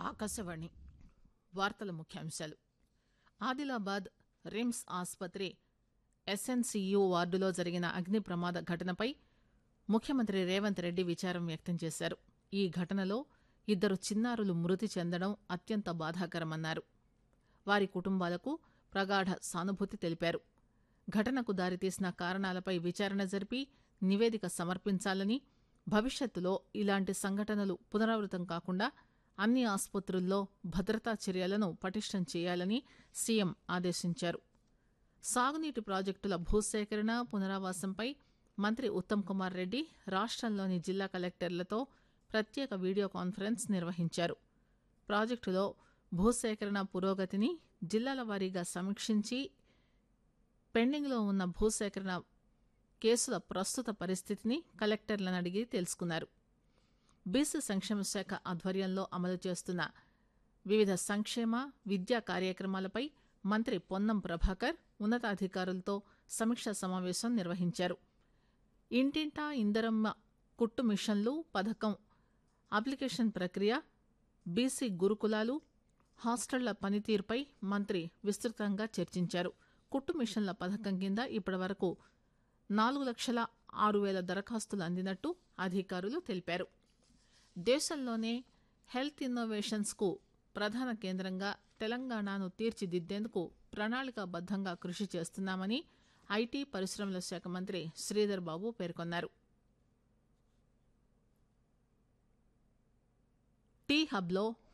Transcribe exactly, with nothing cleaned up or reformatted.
ఆకాశవాణి వార్తల ముఖ్యాంశాలు. ఆదిలాబాద్ రిమ్స్ ఆసుపత్రి ఎస్ఎన్సీయూ వార్డులో జరిగిన అగ్ని ప్రమాద ఘటనపై ముఖ్యమంత్రి రేవంత్ రెడ్డి విచారం వ్యక్తం చేశారు. ఈ ఘటనలో ఇద్దరు చిన్నారులు మృతి చెందడం అత్యంత బాధాకరమన్నారు. వారి కుటుంబాలకు ప్రగాఢ సానుభూతి తెలిపారు. ఘటనకు దారితీసిన కారణాలపై విచారణ జరిపి నివేదిక సమర్పించాలని, భవిష్యత్తులో ఇలాంటి సంఘటనలు పునరావృతం కాకుండా అన్ని ఆసుపత్రుల్లో భద్రతా చర్యలను పటిష్టం చేయాలని సీఎం ఆదేశించారు. సాగునీటి ప్రాజెక్టుల భూసేకరణ, పునరావాసంపై మంత్రి ఉత్తమ్ కుమార్ రెడ్డి రాష్టంలోని జిల్లా కలెక్టర్లతో ప్రత్యేక వీడియో కాన్ఫరెన్స్ నిర్వహించారు. ప్రాజెక్టులో భూసేకరణ పురోగతిని జిల్లాల వారీగా సమీక్షించి పెండింగ్లో ఉన్న భూసేకరణ కేసుల ప్రస్తుత పరిస్థితిని కలెక్టర్లను అడిగి తెలుసుకున్నారు. బీసీ సంక్షేమ శాఖ ఆధ్వర్యంలో అమలు చేస్తున్న వివిధ సంక్షేమ, విద్యా కార్యక్రమాలపై మంత్రి పొన్నం ప్రభాకర్ ఉన్నతాధికారులతో సమీక్షా సమావేశం నిర్వహించారు. ఇంటింటా ఇందరమ్మ కుట్టు మిషన్లు పథకం అప్లికేషన్ ప్రక్రియ, బీసీ గురుకులాలు, హాస్టళ్ల పనితీరుపై మంత్రి విస్తృతంగా చర్చించారు. కుట్టు మిషన్ల పథకం కింద ఇప్పటి వరకు నాలుగు లక్షల ఆరు వేల దరఖాస్తులు అందినట్టు అధికారులు తెలిపారు. దేశంలోనే హెల్త్ ఇన్నోవేషన్స్ కు ప్రధాన కేంద్రంగా తెలంగాణను తీర్చిదిద్దేందుకు ప్రణాళికాబద్దంగా కృషి చేస్తున్నామని ఐటీ పరిశ్రమల శాఖ మంత్రి శ్రీధర్ బాబు పేర్కొన్నారు. టీ హబ్లో